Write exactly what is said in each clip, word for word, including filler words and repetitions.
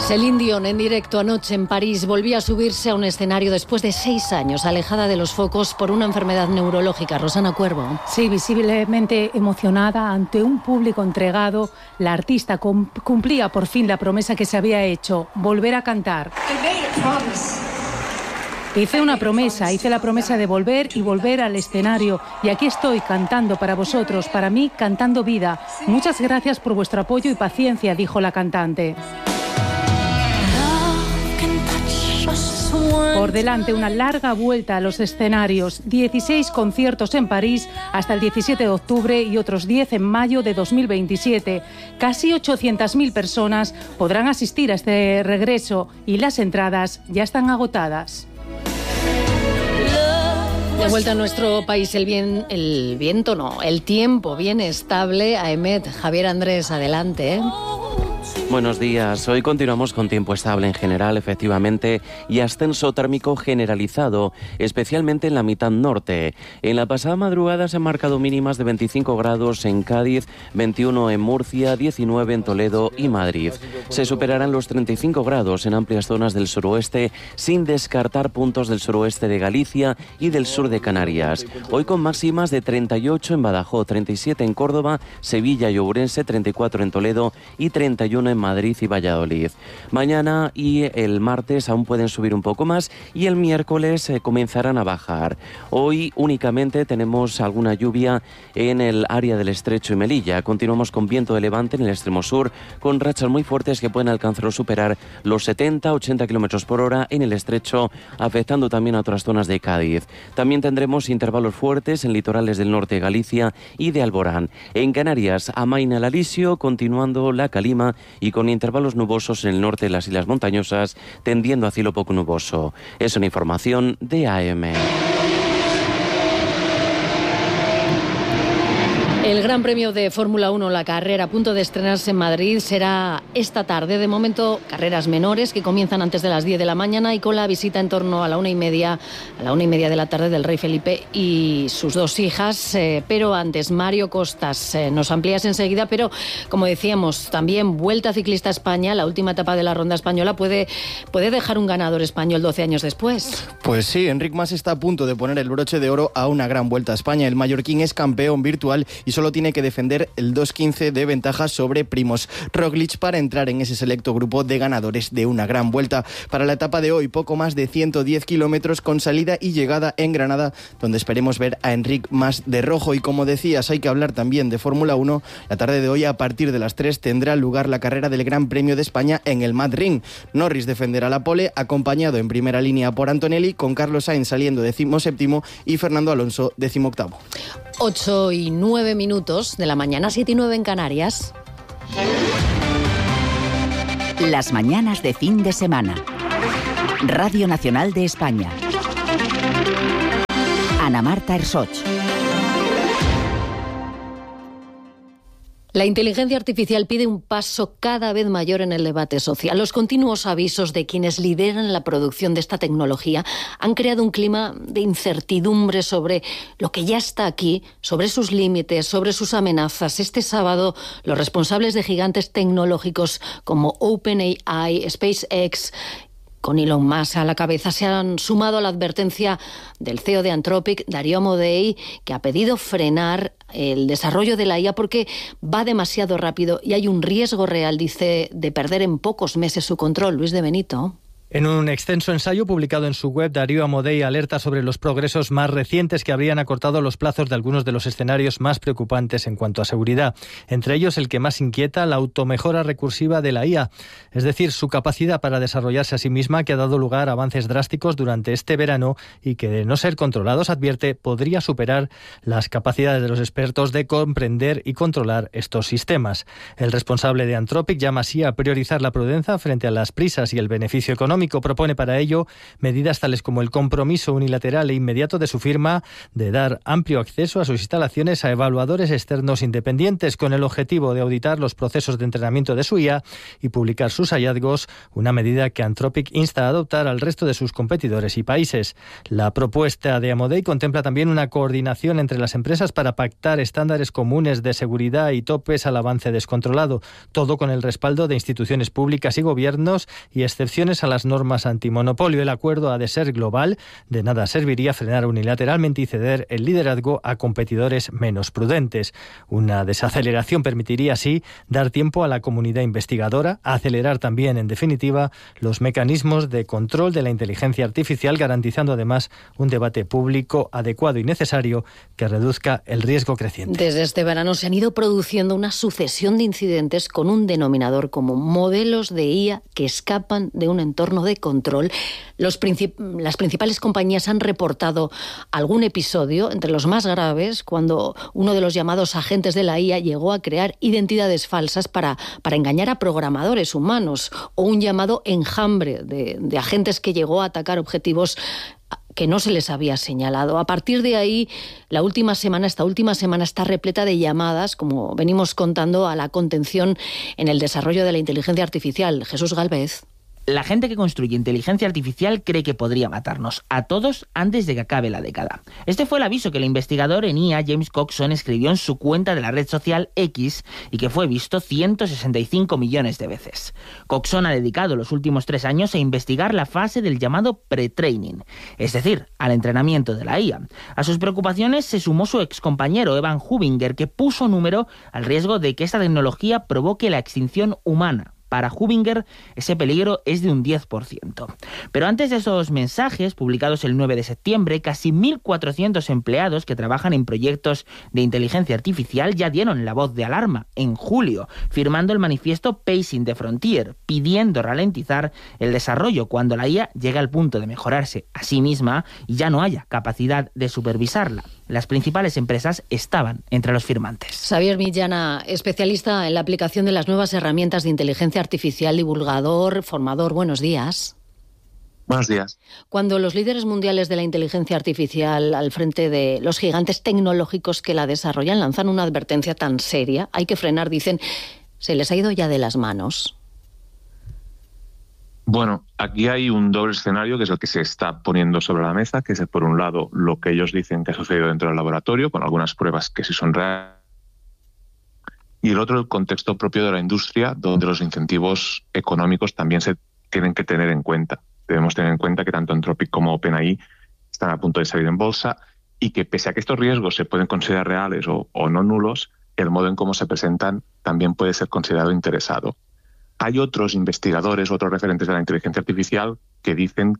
Céline Dion en directo anoche en París volvía a subirse a un escenario después de seis años alejada de los focos por una enfermedad neurológica. Rosana Cuervo. Sí, visiblemente emocionada ante un público entregado, la artista cumplía por fin la promesa que se había hecho, volver a cantar. Hice una promesa, hice la promesa de volver y volver al escenario. Y aquí estoy cantando para vosotros, para mí, cantando vida. Muchas gracias por vuestro apoyo y paciencia, dijo la cantante. Por delante, una larga vuelta a los escenarios, dieciséis conciertos en París hasta el diecisiete de octubre y otros diez en mayo de dos mil veintisiete. Casi ochocientas mil personas podrán asistir a este regreso y las entradas ya están agotadas. De vuelta a nuestro país, el, bien, el viento no, el tiempo bien estable. Aemet, Javier Andrés, adelante, ¿eh? Buenos días. Hoy continuamos con tiempo estable en general, efectivamente, y ascenso térmico generalizado, especialmente en la mitad norte. En la pasada madrugada se han marcado mínimas de veinticinco grados en Cádiz, veintiuno en Murcia, diecinueve en Toledo y Madrid. Se superarán los treinta y cinco grados en amplias zonas del suroeste, sin descartar puntos del suroeste de Galicia y del sur de Canarias. Hoy con máximas de treinta y ocho en Badajoz, treinta y siete en Córdoba, Sevilla y Ourense, treinta y cuatro en Toledo y treinta y uno en Madrid y Valladolid. Mañana y el martes aún pueden subir un poco más y el miércoles eh, comenzarán a bajar. Hoy únicamente tenemos alguna lluvia en el área del Estrecho y Melilla. Continuamos con viento de levante en el extremo sur, con rachas muy fuertes que pueden alcanzar o superar los setenta a ochenta kilómetros por hora en el Estrecho, afectando también a otras zonas de Cádiz. También tendremos intervalos fuertes en litorales del norte de Galicia y de Alborán. En Canarias, amaina el alisio, continuando la calima y con intervalos nubosos en el norte de las islas montañosas, tendiendo a cielo poco nuboso. Es una información de A M. El Gran Premio de Fórmula uno, la carrera a punto de estrenarse en Madrid, será esta tarde. De momento, carreras menores que comienzan antes de las diez de la mañana y con la visita en torno a la una y media, a la una y media de la tarde del rey Felipe y sus dos hijas. Eh, pero antes, Mario Costas, eh, nos amplías enseguida, pero como decíamos, también Vuelta Ciclista a España, la última etapa de la Ronda Española, puede, puede dejar un ganador español doce años después. Pues sí, Enric Mas está a punto de poner el broche de oro a una gran Vuelta a España. El mallorquín es campeón virtual y solo tiene que defender el dos quince de ventaja sobre Primož Roglič para entrar en ese selecto grupo de ganadores de una gran vuelta. Para la etapa de hoy, poco más de ciento diez kilómetros con salida y llegada en Granada, donde esperemos ver a Enric Mas de rojo. Y como decías, hay que hablar también de Fórmula uno. La tarde de hoy, a partir de las tres, tendrá lugar la carrera del Gran Premio de España en el Madrid. Norris defenderá la pole, acompañado en primera línea por Antonelli, con Carlos Sainz saliendo decimoséptimo y Fernando Alonso decimoctavo. ocho y nueve minutos de la mañana, siete y nueve en Canarias. Las mañanas de fin de semana. Radio Nacional de España. Ana Marta Ersoch. La inteligencia artificial pide un paso cada vez mayor en el debate social. Los continuos avisos de quienes lideran la producción de esta tecnología han creado un clima de incertidumbre sobre lo que ya está aquí, sobre sus límites, sobre sus amenazas. Este sábado, los responsables de gigantes tecnológicos como OpenAI, SpaceX, con Elon Musk a la cabeza, se han sumado a la advertencia del C E O de Anthropic, Darío Amodei, que ha pedido frenar el desarrollo de la I A porque va demasiado rápido y hay un riesgo real, dice, de perder en pocos meses su control. Luis de Benito. En un extenso ensayo publicado en su web, Darío Amodei alerta sobre los progresos más recientes que habrían acortado los plazos de algunos de los escenarios más preocupantes en cuanto a seguridad. Entre ellos, el que más inquieta, la automejora recursiva de la I A, es decir, su capacidad para desarrollarse a sí misma, que ha dado lugar a avances drásticos durante este verano y que, de no ser controlados, advierte, podría superar las capacidades de los expertos de comprender y controlar estos sistemas. El responsable de Anthropic llama así a priorizar la prudencia frente a las prisas y el beneficio económico, económico. Propone para ello medidas tales como el compromiso unilateral e inmediato de su firma de dar amplio acceso a sus instalaciones a evaluadores externos independientes, con el objetivo de auditar los procesos de entrenamiento de su I A y publicar sus hallazgos, una medida que Anthropic insta a adoptar al resto de sus competidores y países. La propuesta de Amodei contempla también una coordinación entre las empresas para pactar estándares comunes de seguridad y topes al avance descontrolado, todo con el respaldo de instituciones públicas y gobiernos y excepciones a las normas antimonopolio. El acuerdo ha de ser global, de nada serviría frenar unilateralmente y ceder el liderazgo a competidores menos prudentes. Una desaceleración permitiría así dar tiempo a la comunidad investigadora, a acelerar también, en definitiva, los mecanismos de control de la inteligencia artificial, garantizando además un debate público adecuado y necesario que reduzca el riesgo creciente. Desde este verano se han ido produciendo una sucesión de incidentes con un denominador común: modelos de I A que escapan de un entorno de control. Los princip- las principales compañías han reportado algún episodio, entre los más graves, cuando uno de los llamados agentes de la I A llegó a crear identidades falsas para, para engañar a programadores humanos, o un llamado enjambre de, de agentes que llegó a atacar objetivos que no se les había señalado. A partir de ahí, la última semana, esta última semana está repleta de llamadas, como venimos contando, a la contención en el desarrollo de la inteligencia artificial. Jesús Galvez. La gente que construye inteligencia artificial cree que podría matarnos a todos antes de que acabe la década. Este fue el aviso que el investigador en I A James Coxon escribió en su cuenta de la red social X y que fue visto ciento sesenta y cinco millones de veces. Coxon ha dedicado los últimos tres años a investigar la fase del llamado pre-training, es decir, al entrenamiento de la I A. A sus preocupaciones se sumó su excompañero Evan Hubinger, que puso número al riesgo de que esta tecnología provoque la extinción humana. Para Hubinger, ese peligro es de un diez por ciento. Pero antes de esos mensajes, publicados el nueve de septiembre, casi mil cuatrocientos empleados que trabajan en proyectos de inteligencia artificial ya dieron la voz de alarma en julio, firmando el manifiesto Pacing the Frontier, pidiendo ralentizar el desarrollo cuando la I A llegue al punto de mejorarse a sí misma y ya no haya capacidad de supervisarla. Las principales empresas estaban entre los firmantes. Xavier Millana, especialista en la aplicación de las nuevas herramientas de inteligencia artificial, divulgador, formador. Buenos días. Buenos días. Cuando los líderes mundiales de la inteligencia artificial, al frente de los gigantes tecnológicos que la desarrollan, lanzan una advertencia tan seria, hay que frenar, dicen, ¿se les ha ido ya de las manos? Bueno, aquí hay un doble escenario que es el que se está poniendo sobre la mesa, que es, por un lado, lo que ellos dicen que ha sucedido dentro del laboratorio, con algunas pruebas que sí son reales, y el otro, el contexto propio de la industria, donde los incentivos económicos también se tienen que tener en cuenta. Debemos tener en cuenta que tanto Anthropic como OpenAI están a punto de salir en bolsa y que, pese a que estos riesgos se pueden considerar reales o, o no nulos, el modo en cómo se presentan también puede ser considerado interesado. Hay otros investigadores, otros referentes de la inteligencia artificial que dicen...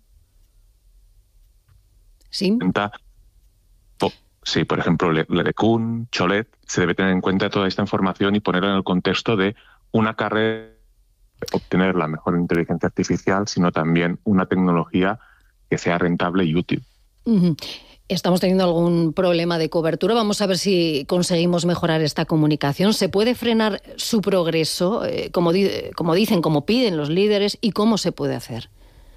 ¿Sí? Oh, sí, por ejemplo, LeCun, Cholet, se debe tener en cuenta toda esta información y ponerla en el contexto de una carrera de obtener la mejor inteligencia artificial, sino también una tecnología que sea rentable y útil. Uh-huh. Estamos teniendo algún problema de cobertura. Vamos a ver si conseguimos mejorar esta comunicación. ¿Se puede frenar su progreso, eh, como, di- como dicen, como piden los líderes, y cómo se puede hacer?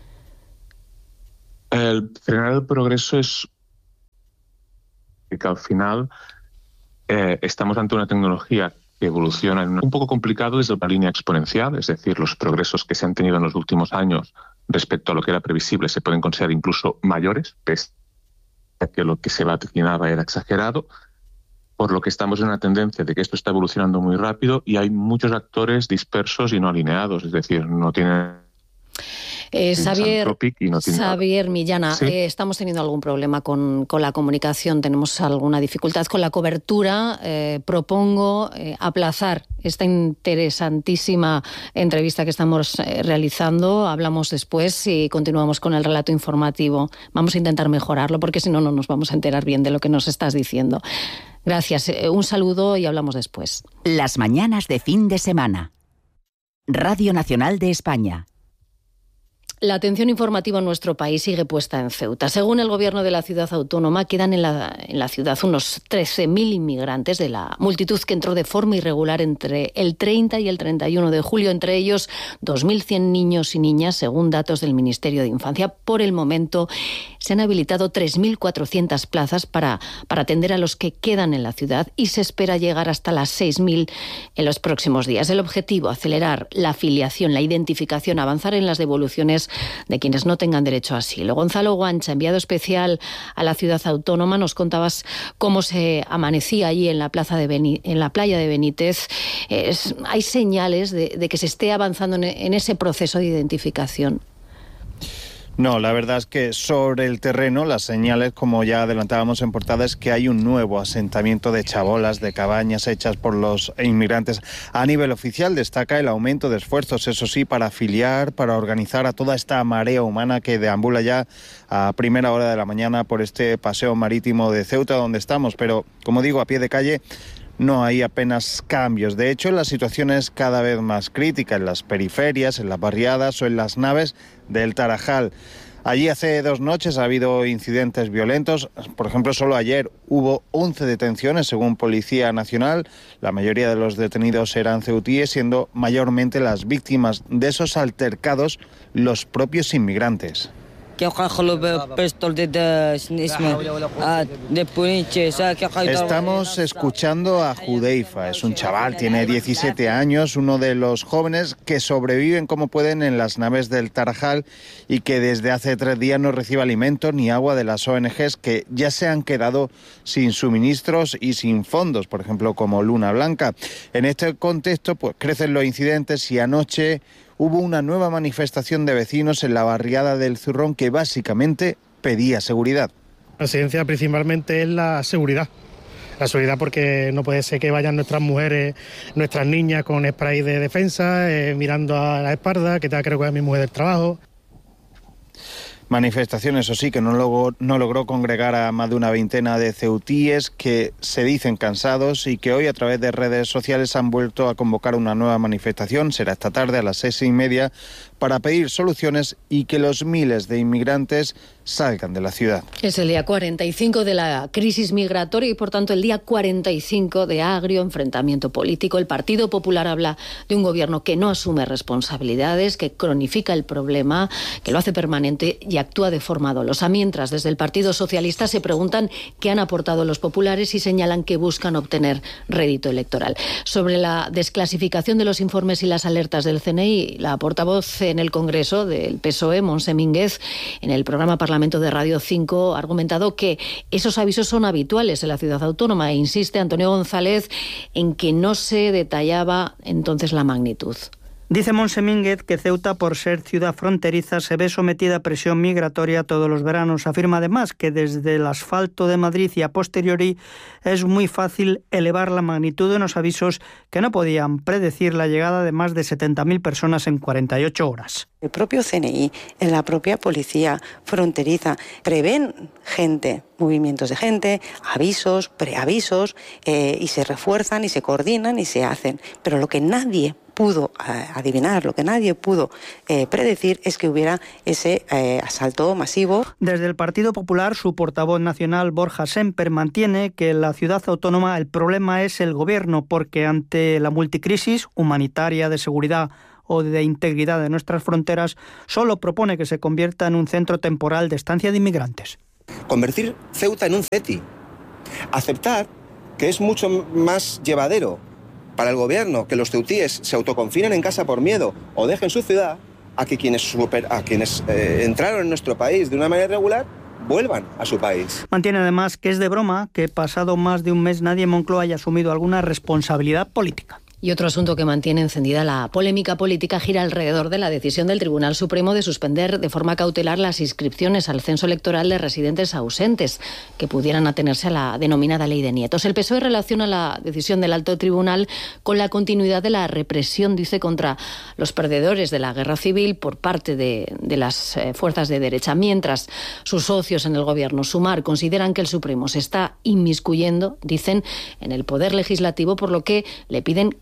El frenar el progreso es que al final eh, estamos ante una tecnología que evoluciona en un poco complicado desde la línea exponencial, es decir, los progresos que se han tenido en los últimos años respecto a lo que era previsible se pueden considerar incluso mayores, pese a que lo que se vaticinaba era exagerado, por lo que estamos en una tendencia de que esto está evolucionando muy rápido y hay muchos actores dispersos y no alineados, es decir, no tienen... Eh, Xavier, no tiene Xavier Millana, ¿Sí? eh, estamos teniendo algún problema con, con la comunicación, tenemos alguna dificultad con la cobertura. Eh, propongo eh, aplazar esta interesantísima entrevista que estamos eh, realizando. Hablamos después y continuamos con el relato informativo. Vamos a intentar mejorarlo porque si no, no nos vamos a enterar bien de lo que nos estás diciendo. Gracias, eh, un saludo y hablamos después. Las mañanas de fin de semana. Radio Nacional de España. La atención informativa en nuestro país sigue puesta en Ceuta. Según el gobierno de la ciudad autónoma, quedan en la, en la ciudad unos trece mil inmigrantes de la multitud que entró de forma irregular entre el treinta y el treinta y uno de julio, entre ellos dos mil cien niños y niñas, según datos del Ministerio de Infancia. Por el momento se han habilitado tres mil cuatrocientas plazas para, para atender a los que quedan en la ciudad y se espera llegar hasta las seis mil en los próximos días. El objetivo, acelerar la afiliación, la identificación, avanzar en las devoluciones de quienes no tengan derecho a asilo. Gonzalo Guancha, enviado especial a la ciudad autónoma, nos contabas cómo se amanecía allí en la plaza de Beni- en la playa de Benítez. Es, hay señales de, de que se esté avanzando en, en ese proceso de identificación. No, la verdad es que sobre el terreno las señales, como ya adelantábamos en portada, es que hay un nuevo asentamiento de chabolas, de cabañas hechas por los inmigrantes. A nivel oficial destaca el aumento de esfuerzos, eso sí, para afiliar, para organizar a toda esta marea humana que deambula ya a primera hora de la mañana por este paseo marítimo de Ceuta donde estamos. Pero, como digo, a pie de calle no hay apenas cambios. De hecho, la situación es cada vez más crítica en las periferias, en las barriadas o en las naves del Tarajal. Allí hace dos noches ha habido incidentes violentos. Por ejemplo, solo ayer hubo once detenciones, según Policía Nacional. La mayoría de los detenidos eran ceutíes, siendo mayormente las víctimas de esos altercados los propios inmigrantes. Estamos escuchando a Judeifa, es un chaval, tiene diecisiete años, uno de los jóvenes que sobreviven como pueden en las naves del Tarajal y que desde hace tres días no recibe alimentos ni agua de las O N Ges que ya se han quedado sin suministros y sin fondos, por ejemplo como Luna Blanca. En este contexto pues crecen los incidentes y anoche hubo una nueva manifestación de vecinos en la barriada del Zurrón que básicamente pedía seguridad. La exigencia principalmente es la seguridad. La seguridad porque no puede ser que vayan nuestras mujeres, nuestras niñas con spray de defensa, eh, mirando a la espalda, que tenga que recoger a mi mujer del trabajo. Manifestación, eso sí, que no logró, no logró congregar a más de una veintena de ceutíes que se dicen cansados y que hoy a través de redes sociales han vuelto a convocar una nueva manifestación. Será esta tarde a las seis y media para pedir soluciones y que los miles de inmigrantes salgan de la ciudad. Es el día cuarenta y cinco de la crisis migratoria y, por tanto, el día cuarenta y cinco de agrio enfrentamiento político. El Partido Popular habla de un gobierno que no asume responsabilidades, que cronifica el problema, que lo hace permanente y actúa de forma dolosa. Mientras, desde el Partido Socialista se preguntan qué han aportado los populares y señalan que buscan obtener rédito electoral. Sobre la desclasificación de los informes y las alertas del C N I, la portavoz en el Congreso del P S O E, Montse Mínguez, en el programa Parlamento de Radio cinco, ha argumentado que esos avisos son habituales en la ciudad autónoma e insiste Antonio González en que no se detallaba entonces la magnitud. Dice Montse Mínguez que Ceuta, por ser ciudad fronteriza, se ve sometida a presión migratoria todos los veranos. Afirma además que desde el asfalto de Madrid y a posteriori es muy fácil elevar la magnitud de unos avisos que no podían predecir la llegada de más de setenta mil personas en cuarenta y ocho horas. El propio C N I, en la propia policía fronteriza, prevén gente, movimientos de gente, avisos, preavisos, eh, y se refuerzan y se coordinan y se hacen. Pero lo que nadie pudo eh, adivinar, lo que nadie pudo eh, predecir es que hubiera ese eh, asalto masivo. Desde el Partido Popular, su portavoz nacional, Borja Semper, mantiene que en la ciudad autónoma el problema es el gobierno, porque ante la multicrisis humanitaria, de seguridad o de integridad de nuestras fronteras, solo propone que se convierta en un centro temporal de estancia de inmigrantes. Convertir Ceuta en un CETI. Aceptar que es mucho más llevadero para el gobierno que los ceutíes se autoconfinen en casa por miedo o dejen su ciudad a que quienes, super, a quienes eh, entraron en nuestro país de una manera irregular vuelvan a su país. Mantiene además que es de broma que pasado más de un mes nadie en Moncloa haya asumido alguna responsabilidad política. Y otro asunto que mantiene encendida la polémica política gira alrededor de la decisión del Tribunal Supremo de suspender de forma cautelar las inscripciones al censo electoral de residentes ausentes que pudieran atenerse a la denominada ley de nietos. El P S O E relaciona la decisión del alto tribunal con la continuidad de la represión, dice, contra los perdedores de la guerra civil por parte de, de las eh, fuerzas de derecha, mientras sus socios en el gobierno, Sumar, consideran que el Supremo se está inmiscuyendo, dicen, en el poder legislativo, por lo que le piden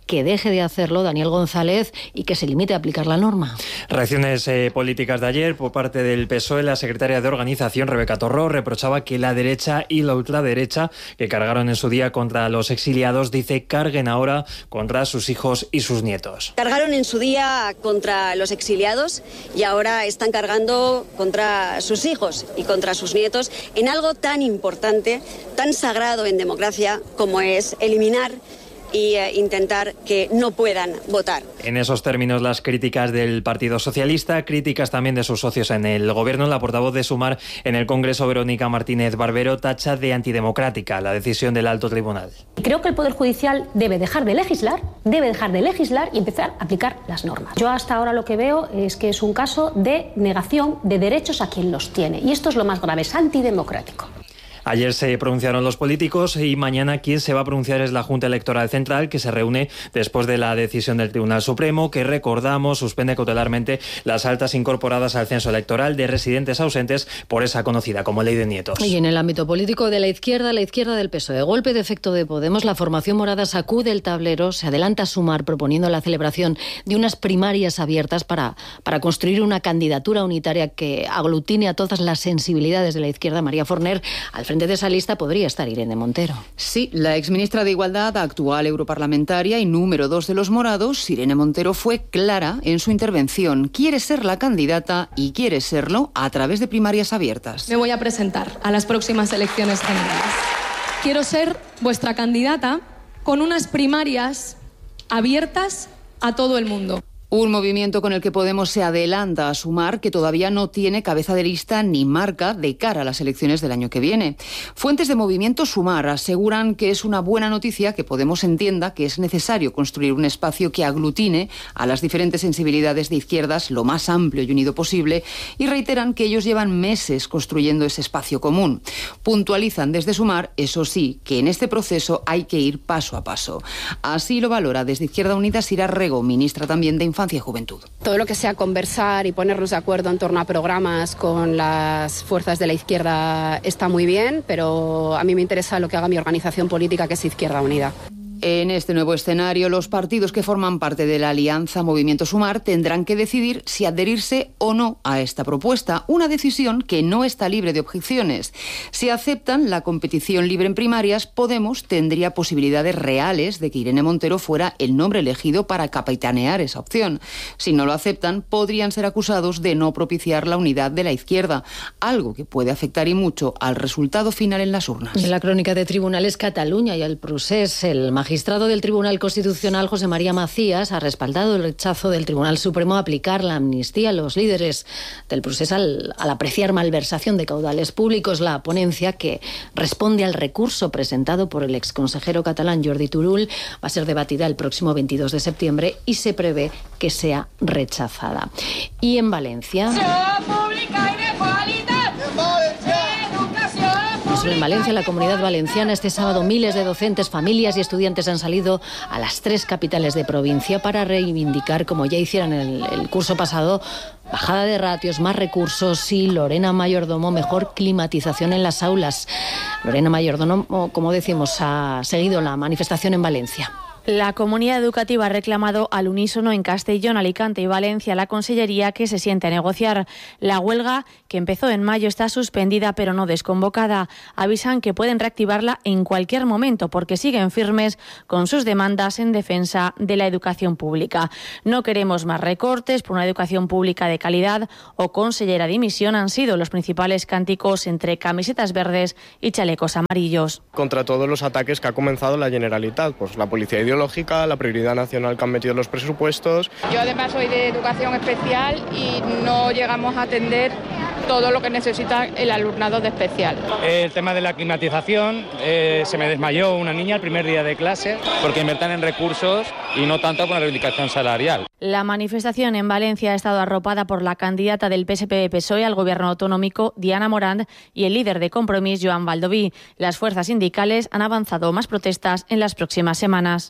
que deje de hacerlo, Daniel González, y que se limite a aplicar la norma. Reacciones eh, políticas de ayer por parte del P S O E. La secretaria de Organización, Rebeca Torró, reprochaba que la derecha y la ultraderecha, que cargaron en su día contra los exiliados, dice, carguen ahora contra sus hijos y sus nietos. Cargaron en su día contra los exiliados y ahora están cargando contra sus hijos y contra sus nietos en algo tan importante, tan sagrado en democracia como es eliminar y eh, intentar que no puedan votar. En esos términos las críticas del Partido Socialista, críticas también de sus socios en el Gobierno. La portavoz de Sumar en el Congreso, Verónica Martínez Barbero, tacha de antidemocrática la decisión del Alto Tribunal. Creo que el Poder Judicial debe dejar de legislar, debe dejar de legislar y empezar a aplicar las normas. Yo hasta ahora lo que veo es que es un caso de negación de derechos a quien los tiene. Y esto es lo más grave, es antidemocrático. Ayer se pronunciaron los políticos y mañana quien se va a pronunciar es la Junta Electoral Central, que se reúne después de la decisión del Tribunal Supremo, que, recordamos, suspende cautelarmente las altas incorporadas al censo electoral de residentes ausentes por esa conocida como ley de nietos. Y en el ámbito político de la izquierda, la izquierda del P S O E, golpe de efecto de Podemos, la formación morada sacude el tablero, se adelanta a Sumar proponiendo la celebración de unas primarias abiertas para, para construir una candidatura unitaria que aglutine a todas las sensibilidades de la izquierda. María Forner, al frente de esa lista podría estar Irene Montero. Sí, la exministra de Igualdad, actual europarlamentaria y número dos de los morados, Irene Montero, fue clara en su intervención. Quiere ser la candidata y quiere serlo a través de primarias abiertas. Me voy a presentar a las próximas elecciones generales. Quiero ser vuestra candidata con unas primarias abiertas a todo el mundo. Un movimiento con el que Podemos se adelanta a Sumar, que todavía no tiene cabeza de lista ni marca de cara a las elecciones del año que viene. Fuentes de Movimiento Sumar aseguran que es una buena noticia que Podemos entienda que es necesario construir un espacio que aglutine a las diferentes sensibilidades de izquierdas lo más amplio y unido posible, y reiteran que ellos llevan meses construyendo ese espacio común. Puntualizan desde Sumar, eso sí, que en este proceso hay que ir paso a paso. Así lo valora desde Izquierda Unida Sira Rego, ministra también de Infancia y Juventud. Todo lo que sea conversar y ponernos de acuerdo en torno a programas con las fuerzas de la izquierda está muy bien, pero a mí me interesa lo que haga mi organización política, que es Izquierda Unida. En este nuevo escenario, los partidos que forman parte de la alianza Movimiento Sumar tendrán que decidir si adherirse o no a esta propuesta, una decisión que no está libre de objeciones. Si aceptan la competición libre en primarias, Podemos tendría posibilidades reales de que Irene Montero fuera el nombre elegido para capitanear esa opción. Si no lo aceptan, podrían ser acusados de no propiciar la unidad de la izquierda, algo que puede afectar y mucho al resultado final en las urnas. En la crónica de Tribunales, Cataluña y el procés, el magistrado del Tribunal Constitucional, José María Macías, ha respaldado el rechazo del Tribunal Supremo a aplicar la amnistía a los líderes del procés al, al apreciar malversación de caudales públicos. La ponencia, que responde al recurso presentado por el exconsejero catalán Jordi Turull, va a ser debatida el próximo veintidós de septiembre y se prevé que sea rechazada. Y en Valencia... En Valencia, la Comunidad Valenciana, este sábado miles de docentes, familias y estudiantes han salido a las tres capitales de provincia para reivindicar, como ya hicieron en el, el curso pasado, bajada de ratios, más recursos y, Lorena Mayordomo, mejor climatización en las aulas. Lorena Mayordomo, como decimos, ha seguido la manifestación en Valencia. La comunidad educativa ha reclamado al unísono en Castellón, Alicante y Valencia la Consellería que se siente a negociar. La huelga, que empezó en mayo, está suspendida pero no desconvocada. Avisan que pueden reactivarla en cualquier momento porque siguen firmes con sus demandas en defensa de la educación pública. No queremos más recortes por una educación pública de calidad o consellera dimisión han sido los principales cánticos entre camisetas verdes y chalecos amarillos. Contra todos los ataques que ha comenzado la Generalitat, pues la policía ideológica, la prioridad nacional que han metido en los presupuestos. Yo además soy de educación especial y no llegamos a atender todo lo que necesita el alumnado de especial. El tema de la climatización, eh, se me desmayó una niña el primer día de clase. Porque inviertan en recursos y no tanto por la reivindicación salarial. La manifestación en Valencia ha estado arropada por la candidata del P S P-P S O E al gobierno autonómico, Diana Morant, y el líder de Compromís, Joan Baldoví. Las fuerzas sindicales han avanzado más protestas en las próximas semanas.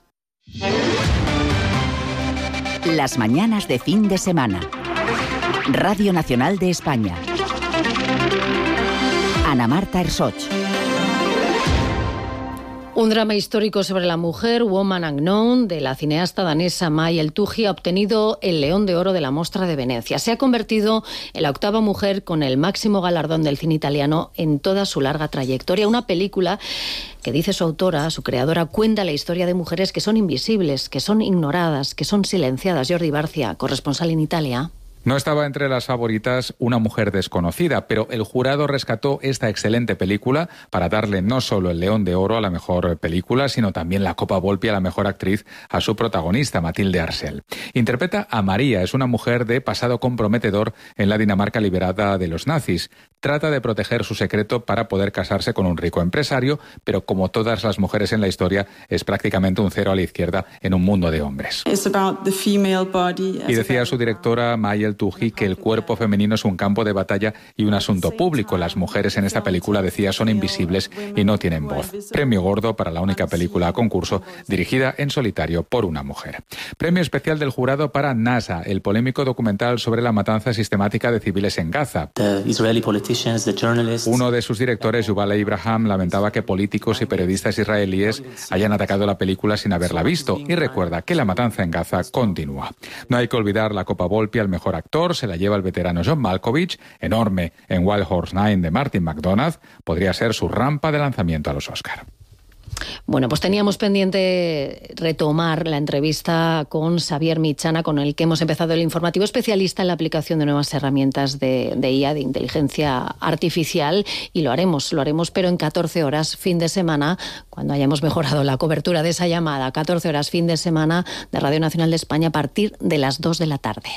Las mañanas de fin de semana. Radio Nacional de España. Ana Marta Ersoch. Un drama histórico sobre la mujer, Woman Unknown, de la cineasta danesa May El-Touhy, ha obtenido el León de Oro de la Mostra de Venecia. Se ha convertido en la octava mujer con el máximo galardón del cine italiano en toda su larga trayectoria. Una película que, dice su autora, su creadora, cuenta la historia de mujeres que son invisibles, que son ignoradas, que son silenciadas. Jordi Barcia, corresponsal en Italia. No estaba entre las favoritas Una mujer desconocida, pero el jurado rescató esta excelente película para darle no solo el León de Oro a la mejor película, sino también la Copa Volpi a la mejor actriz a su protagonista, Mathilde Arcel. Interpreta a María, es una mujer de pasado comprometedor en la Dinamarca liberada de los nazis. Trata de proteger su secreto para poder casarse con un rico empresario, pero como todas las mujeres en la historia, es prácticamente un cero a la izquierda en un mundo de hombres. Y decía su directora, May El-Touhy, que el cuerpo femenino es un campo de batalla y un asunto público. Las mujeres en esta película, decía, son invisibles y no tienen voz. Premio gordo para la única película a concurso dirigida en solitario por una mujer. Premio especial del jurado para NASA, el polémico documental sobre la matanza sistemática de civiles en Gaza. Uno de sus directores, Yuval Abraham, lamentaba que políticos y periodistas israelíes hayan atacado la película sin haberla visto y recuerda que la matanza en Gaza continúa. No hay que olvidar la Copa Volpi al mejor actor, se la lleva el veterano John Malkovich, enorme en Wild Horse nueve de Martin McDonagh, podría ser su rampa de lanzamiento a los Oscar. Bueno, pues teníamos pendiente retomar la entrevista con Xavier Michana, con el que hemos empezado el informativo, especialista en la aplicación de nuevas herramientas de, de I A, de inteligencia artificial, y lo haremos, lo haremos, pero en catorce horas, fin de semana, cuando hayamos mejorado la cobertura de esa llamada, catorce horas, fin de semana de Radio Nacional de España a partir de las dos de la tarde.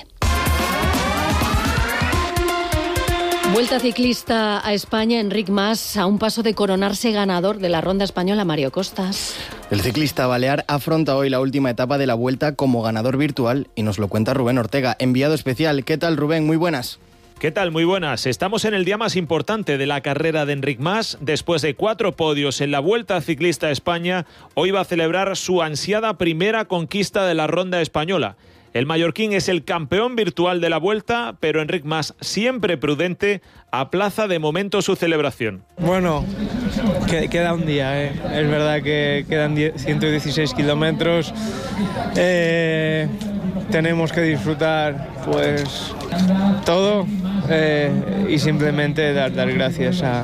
Vuelta ciclista a España, Enric Mas, a un paso de coronarse ganador de la Ronda Española. Mario Costas. El ciclista balear afronta hoy la última etapa de la Vuelta como ganador virtual y nos lo cuenta Rubén Ortega, enviado especial. ¿Qué tal, Rubén? Muy buenas. ¿Qué tal? Muy buenas. Estamos en el día más importante de la carrera de Enric Mas. Después de cuatro podios en la Vuelta Ciclista a España, hoy va a celebrar su ansiada primera conquista de la Ronda Española. El mallorquín es el campeón virtual de la Vuelta, pero Enric Mas, siempre prudente, aplaza de momento su celebración. Bueno, que, queda un día, ¿eh? Es verdad que quedan ciento dieciséis kilómetros. Eh, tenemos que disfrutar pues todo eh, y simplemente dar, dar gracias a,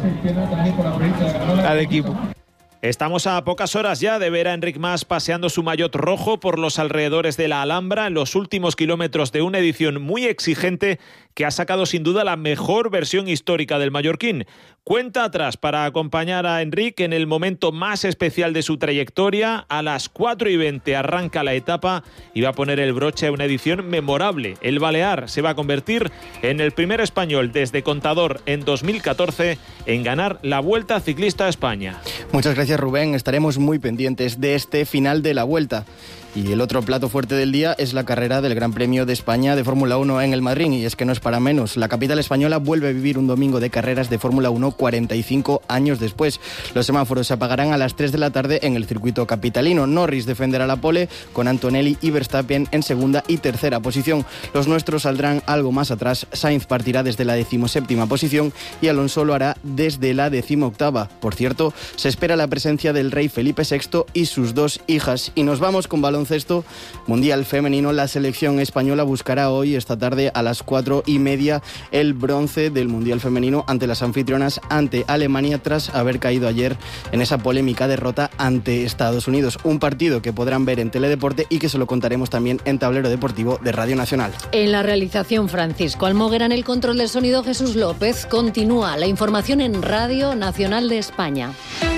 al equipo. Estamos a pocas horas ya de ver a Enric Mas paseando su maillot rojo por los alrededores de la Alhambra en los últimos kilómetros de una edición muy exigente que ha sacado sin duda la mejor versión histórica del mallorquín. Cuenta atrás para acompañar a Enric en el momento más especial de su trayectoria. A las cuatro y veinte arranca la etapa y va a poner el broche a una edición memorable. El balear se va a convertir en el primer español desde Contador en dos mil catorce en ganar la Vuelta Ciclista a España. Muchas gracias, Rubén. Estaremos muy pendientes de este final de la Vuelta. Y el otro plato fuerte del día es la carrera del Gran Premio de España de Fórmula uno en el Madrid, y es que no es para menos. La capital española vuelve a vivir un domingo de carreras de Fórmula uno cuarenta y cinco años después. Los semáforos se apagarán a las tres de la tarde en el circuito capitalino. Norris defenderá la pole con Antonelli y Verstappen en segunda y tercera posición. Los nuestros saldrán algo más atrás. Sainz partirá desde la decimoséptima posición y Alonso lo hará desde la decimoctava. Por cierto, se espera la presencia del rey Felipe sexto y sus dos hijas. Y nos vamos con baloncesto. Mundial femenino. La selección española buscará hoy, esta tarde, a las cuatro y media, el bronce del Mundial femenino ante las anfitrionas, ante Alemania, tras haber caído ayer en esa polémica derrota ante Estados Unidos. Un partido que podrán ver en Teledeporte y que se lo contaremos también en Tablero Deportivo de Radio Nacional. En la realización, Francisco Almoguera, en el control del sonido, Jesús López. Continúa la información en Radio Nacional de España.